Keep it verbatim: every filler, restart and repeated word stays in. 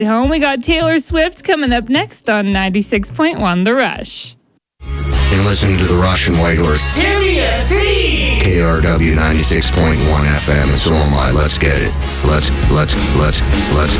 Home, we got Taylor Swift coming up next on ninety-six point one The Rush. And listening to The Rush and Whitehorse. Give me a C! K R W ninety-six point one F M, and so am I. Let's get it. Let's, let's, let's, let's